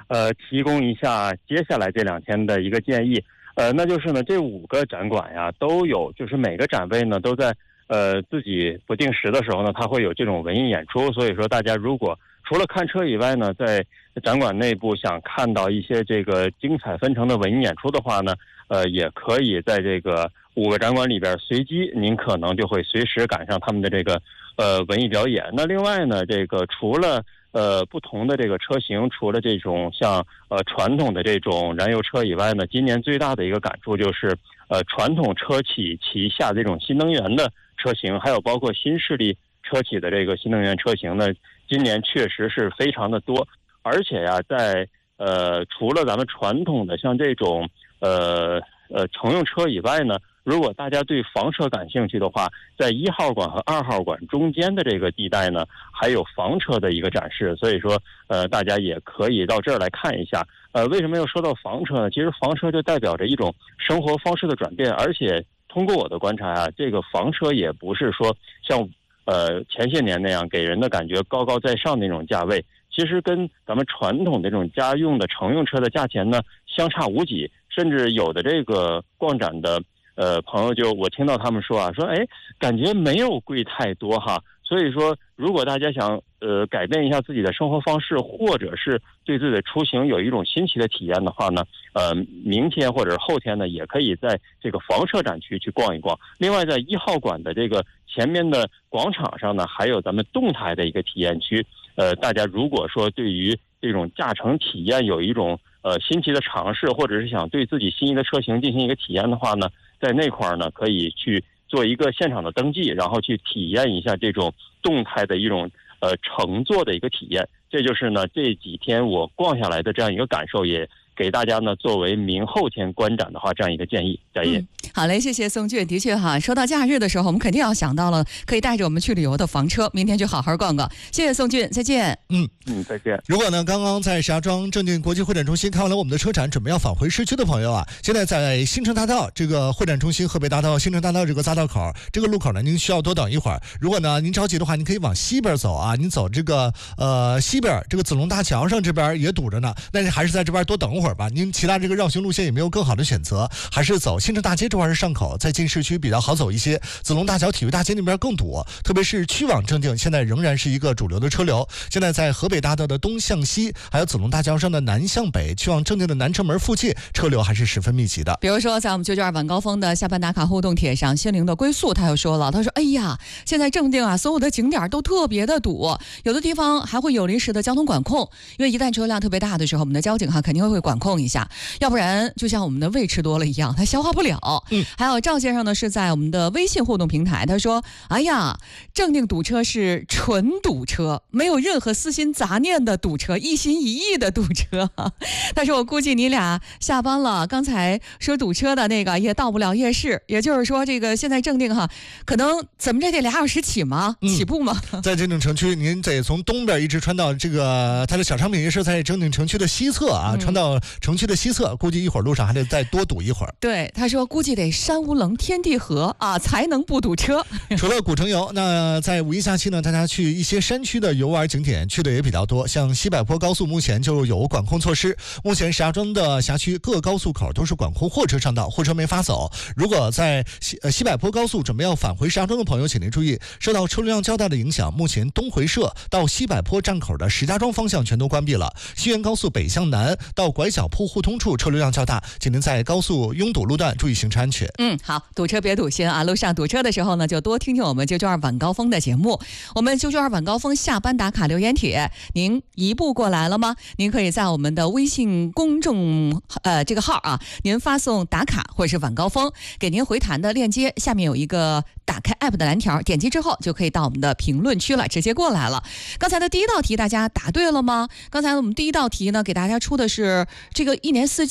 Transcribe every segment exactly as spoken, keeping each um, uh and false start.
呃提供一下接下来这两天的一个建议。呃，那就是呢，这五个展馆呀都有，就是每个展位呢都在呃自己不定时的时候呢，它会有这种文艺演出。所以说，大家如果除了看车以外呢，在展馆内部想看到一些这个精彩纷呈的文艺演出的话呢，呃，也可以在这个五个展馆里边随机，您可能就会随时赶上他们的这个呃文艺表演。那另外呢，这个除了呃不同的这个车型，除了这种像呃传统的这种燃油车以外呢，今年最大的一个感触就是呃传统车企旗下这种新能源的车型，还有包括新势力车企的这个新能源车型呢，今年确实是非常的多。而且呀，在呃除了咱们传统的像这种呃呃乘用车以外呢，如果大家对房车感兴趣的话，在一号馆和二号馆中间的这个地带呢，还有房车的一个展示。所以说呃大家也可以到这儿来看一下。呃为什么又说到房车呢？其实房车就代表着一种生活方式的转变，而且通过我的观察啊，这个房车也不是说像呃前些年那样给人的感觉高高在上那种价位，其实跟咱们传统的这种家用的乘用车的价钱呢相差无几。甚至有的这个逛展的呃朋友，就我听到他们说啊，说哎感觉没有贵太多哈。所以说如果大家想呃改变一下自己的生活方式，或者是对自己的出行有一种新奇的体验的话呢，呃明天或者是后天呢，也可以在这个房车展区去逛一逛。另外在一号馆的这个前面的广场上呢，还有咱们动态的一个体验区。呃大家如果说对于这种驾乘体验有一种呃新奇的尝试，或者是想对自己心仪的车型进行一个体验的话呢，在那块儿呢可以去做一个现场的登记，然后去体验一下这种动态的一种呃乘坐的一个体验。这就是呢这几天我逛下来的这样一个感受，也给大家呢作为明后天观展的话这样一个建议。佳叶、 嗯、好嘞，谢谢宋俊。的确哈，说到假日的时候，我们肯定要想到了可以带着我们去旅游的房车，明天去好好逛逛。谢谢宋俊，再见。 嗯嗯，再见。 如果呢刚刚在石家庄正定国际会展中心看完了我们的车展，准备要返回市区的朋友啊，现在在新城大道这个会展中心河北大道新城大道这个匝道口这个路口呢，您需要多等一会儿。如果呢您着急的话，您可以往西边走啊，您走这个呃西边这个子龙大桥上这边也堵着呢，但是还是在这边多等会儿吧。您其他这个绕行路线也没有更好的选择，还是走新城大街这块是上口，再进市区比较好走一些。子龙大桥体育大街那边更堵，特别是去往正定现在仍然是一个主流的车流。现在在河北大道的东向西，还有子龙大桥上的南向北，去往正定的南城门附近车流还是十分密集的。 比如说在我们九九二晚高峰的下班打卡互动帖上，心灵的归宿他又说了，他说哎呀，现在正定啊所有的景点都特别的堵，有的地方还会有临时的交通管控，因为一旦车辆特别大的时候，我们的交警哈肯定会管控一下，要不然就像我们的胃吃多了一样，它消化不了。 嗯， 还有赵先生呢是在我们的微信互动平台，他说哎呀，正定堵车是纯堵车，没有任何私心杂念的堵车，一心一意的堵车。他说我估计你俩下班了，刚才说堵车的那个也到不了夜市，也就是说这个现在正定哈，可能怎么着得俩小时起吗、嗯、起步吗？ 在正定城区您得从东边一直穿到这个它的小商品夜市在正定城区的西侧啊、嗯、穿到城区的西侧，估计一会儿路上还得再多堵一会儿。 对，他说估计得山无棱天地合啊，才能不堵车。 除了古城游，那在五一假期呢，大家去一些山区的游玩景点去的也比较多，像西柏坡高速目前就有管控措施，目前石家庄的辖区各高速口都是管控货车上道，货车没法走。如果在西呃西柏坡高速准备要返回石家庄的朋友，请您注意，受到车流量较大的影响，目前东回社到西柏坡站口的石家庄方向全都关闭了。西原高速北向南到拐角铺互通处车流量较大，请您在高速拥堵路段注意行车安全。 嗯，好，堵车别堵心啊！路上堵车的时候呢，就多听听我们九九二晚高峰的节目。我们九九二晚高峰下班打卡留言帖，您移步过来了吗？您可以在我们的微信公众呃这个号啊，您发送打卡或者是晚高峰，给您回弹的链接，下面有一个打开 app 的蓝条，点击之后就可以到我们的评论区了，直接过来了。刚才的第一道题大家答对了吗？刚才我们第一道题呢，给大家出的是这个一年四季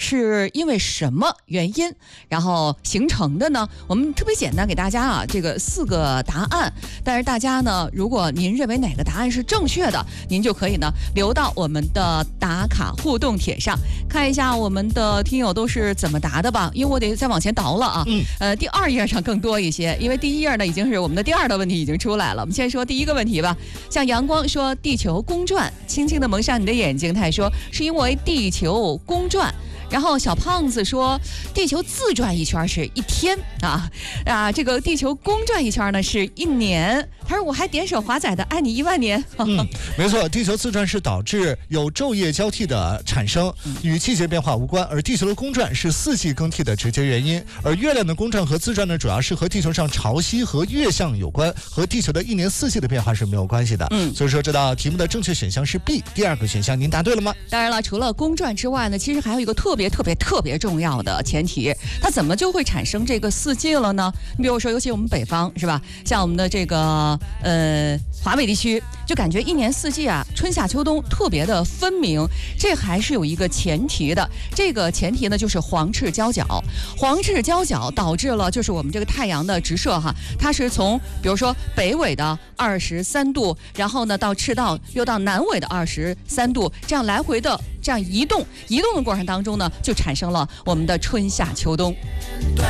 是因为什么原因然后形成的呢？我们特别简单给大家啊这个四个答案，但是大家呢，如果您认为哪个答案是正确的，您就可以呢留到我们的打卡互动帖上，看一下我们的听友都是怎么答的吧，因为我得再往前倒了啊。 嗯， 呃，第二页上更多一些，因为第一页呢已经是我们的第二道问题已经出来了。我们先说第一个问题吧。像阳光说地球公转，轻轻地蒙上你的眼睛，他还说是因为地球公转。然后小胖子说，地球自转一圈是一天啊啊，这个地球公转一圈呢是一年。他说我还点手华仔的《爱你一万年》。 嗯，没错，地球自转是导致有昼夜交替的产生，与季节变化无关，而地球的公转是四季更替的直接原因。而月亮的公转和自转呢，主要是和地球上潮汐和月相有关，和地球的一年四季的变化是没有关系的。 嗯， 所以说这道题目的正确选项是 B， 第二个选项您答对了吗？ 当然了，除了公转之外呢，其实还有一个特别特别特别重要的前提，它怎么就会产生这个四季了呢？你比如说，尤其我们北方是吧，像我们的这个呃华北地区，就感觉一年四季啊，春夏秋冬特别的分明。这还是有一个前提的，这个前提呢就是黄赤交角。黄赤交角导致了就是我们这个太阳的直射哈，它是从比如说北纬的二十三度，然后呢到赤道又到南纬的二十三度，这样来回的这样移动，移动的过程当中呢，就产生了我们的春夏秋冬。